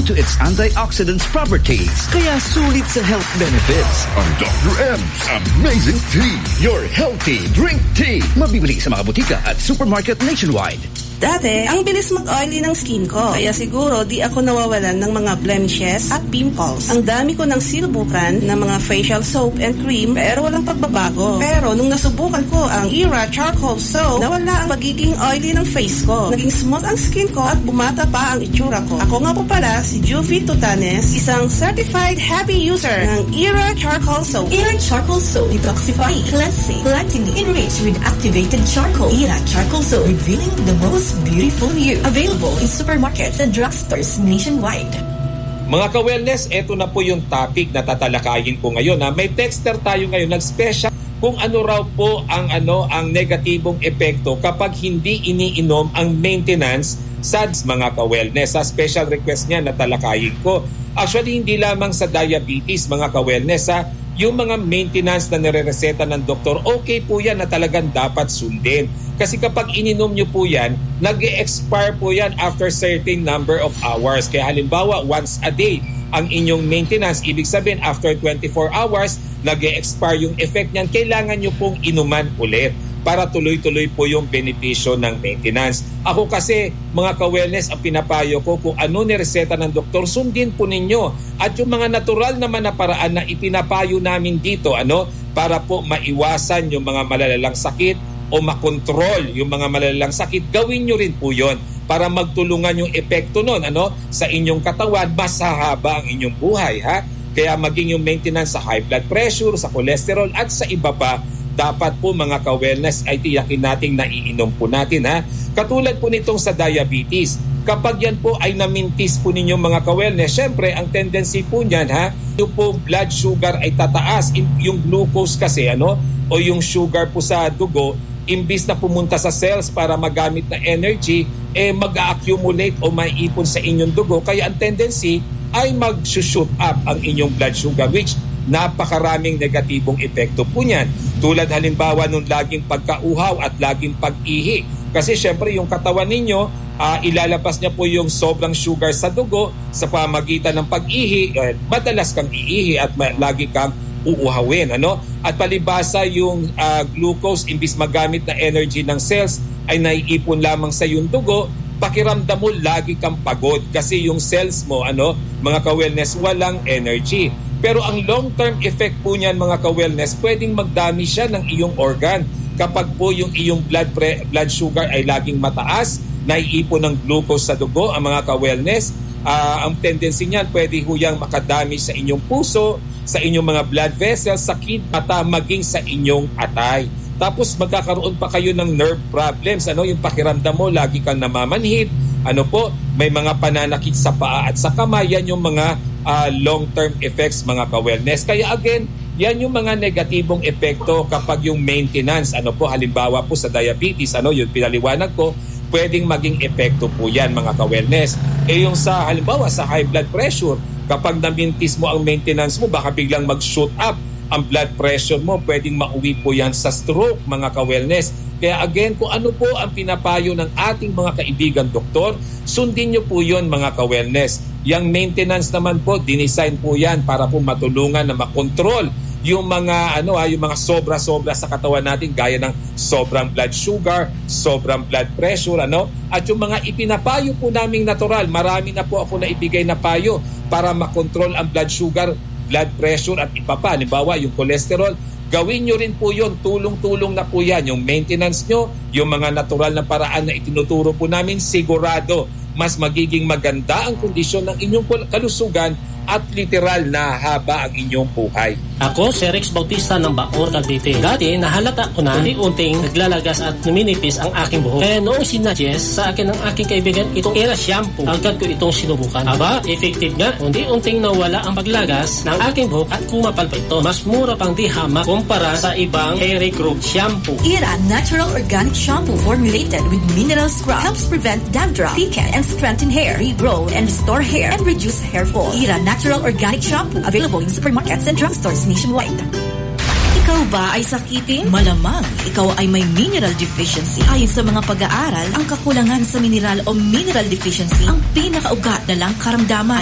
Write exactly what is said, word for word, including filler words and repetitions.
due to its antioxidants properties. Kaya sulit sa health benefits. Ang Doctor M's Amazing Tea. Your healthy drink tea. Mabibili sa mga butika at supermarket nationwide. Dati, ang bilis mag-oily ng skin ko. Kaya siguro di ako nawawalan ng mga blemishes at pimples. Ang dami ko nang sinubukan ng mga facial soap and cream pero walang pagbabago. Pero nung nasubukan ko ang Era Charcoal Soap, nawala ang pagiging oily ng face ko. Naging smooth ang skin ko at bumata pa ang itsura ko. Ako nga po pala si Juvie Tutanes, isang certified happy user ng Era Charcoal Soap. Era Charcoal Soap, detoxifying, cleansing, platinum, enriched with activated charcoal. Era Charcoal Soap, revealing the most beautiful you. Available in supermarkets and drugstores nationwide. Mga ka-wellness, eto na po yung topic na tatalakayin ko ngayon. Ha? May texter tayo ngayon nag-special kung ano raw po ang ano ang negatibong epekto kapag hindi iniinom ang maintenance sa mga ka-wellness. Sa special request niya na talakayin ko. Actually, hindi lamang sa diabetes, mga ka-wellness, ha? Yung mga maintenance na nire-reseta ng doktor, okay po yan na talagang dapat sundin. Kasi kapag ininom nyo po yan, nag-e-expire po yan after certain number of hours. Kaya halimbawa, once a day ang inyong maintenance, ibig sabihin after twenty-four hours, nag-e-expire yung effect niyan. Kailangan nyo pong inuman ulit para tuloy-tuloy po yung benepisyo ng maintenance. Ako kasi, mga ka-wellness, ang pinapayo ko kung ano nireseta ng doktor, sundin po ninyo. At yung mga natural naman na paraan na ipinapayo namin dito, ano, para po maiwasan yung mga malalalang sakit o makontrol yung mga malalalang sakit, gawin nyo rin po yun para magtulungan yung epekto nun, ano, sa inyong katawan, mas hahaba ang inyong buhay, ha? Kaya maging yung maintenance sa high blood pressure, sa cholesterol, at sa iba pa, dapat po mga ka-wellness ay tiyakin nating naiinom po natin, ha. Katulad po nitong sa diabetes, kapag yan po ay namintis po ninyong mga ka-wellness, syempre ang tendency po niyan, ha, yung po blood sugar ay tataas. Yung glucose kasi, ano, o yung sugar po sa dugo, imbis na pumunta sa cells para magamit na energy, eh mag-accumulate o maiipon sa inyong dugo. Kaya ang tendency ay mag-shoot up ang inyong blood sugar, which napakaraming negatibong epekto po niyan. Tulad halimbawa nung laging pagkauhaw at laging pag-ihi. Kasi syempre yung katawan ninyo, uh, ilalabas niya po yung sobrang sugar sa dugo sa pamagitan ng pag-ihi. Eh, madalas kang iihi at ma- lagi kang uuhawin, ano? At palibasa yung uh, glucose, imbis magamit na energy ng cells, ay naiipon lamang sa yung dugo. Pakiramdam mo lagi kang pagod kasi yung cells mo, ano, mga ka-wellness, walang energy. Pero ang long-term effect po niyan, mga ka-wellness, pwedeng magdami siya ng iyong organ. Kapag po yung iyong blood pre- blood sugar ay laging mataas, naiipon ng glucose sa dugo, ang mga ka-wellness, uh, ang tendency niyan, pwede huyang makadami sa inyong puso, sa inyong mga blood vessels, sa kidney, maging sa inyong atay. Tapos magkakaroon pa kayo ng nerve problems, ano, yung pakiramdam mo, lagi kang namamanhid, ano po, may mga pananakit sa paa at sa kamay, yan yung mga uh, long-term effects, mga ka-wellness. Kaya again, yan yung mga negatibong epekto kapag yung maintenance, ano po, halimbawa po sa diabetes, ano, yung pinaliwanag ko, pwedeng maging epekto po yan, mga ka-wellness. Eh yung sa, halimbawa, sa high blood pressure, kapag namintis mo ang maintenance mo, baka biglang mag-shoot up ang blood pressure mo, pwedeng mauwi po yan sa stroke, mga ka-wellness. Kaya again, kung ano po ang pinapayo ng ating mga kaibigan doktor, sundin nyo po yun, mga ka-wellness. Yang maintenance naman po, dinesign po yan para po matulungan na makontrol yung mga ano ah, yung mga sobra-sobra sa katawan natin, gaya ng sobrang blood sugar, sobrang blood pressure, ano, at yung mga ipinapayo po naming natural. Marami na po ako na ibigay na payo para makontrol ang blood sugar, blood pressure at iba pa. Halimbawa, yung cholesterol, gawin nyo rin po yun. Tulong-tulong na po yan. Yung maintenance nyo, yung mga natural na paraan na itinuturo po namin, sigurado mas magiging maganda ang kondisyon ng inyong kalusugan at literal na haba ang inyong buhay. Ako, si Rex Bautista ng Bacoor, Cavite. Dati, nahalata ko na unti-unting naglalagas at numinipis ang aking buhok. Kaya noong sinuggest sa akin ng aking kaibigan itong Era Shampoo, agad ko itong sinubukan. Aba, effective nga. Unti-unting nawala ang paglagas ng aking buhok at kumapal pa ito. Mas mura pang di hamak kumpara sa ibang hair growth shampoo. Era Natural Organic Shampoo formulated with mineral scrub helps prevent dandruff, thicken and strengthen hair, regrow and restore hair, and reduce hair fall. Era Natural Organic Shampoo, available in supermarkets and drugstores nationwide. Ikaw ba ay sakitin? Malamang ikaw ay may mineral deficiency. Ayon sa mga pag-aaral, ang kakulangan sa mineral o mineral deficiency ang pinakaugat na lang karamdaman.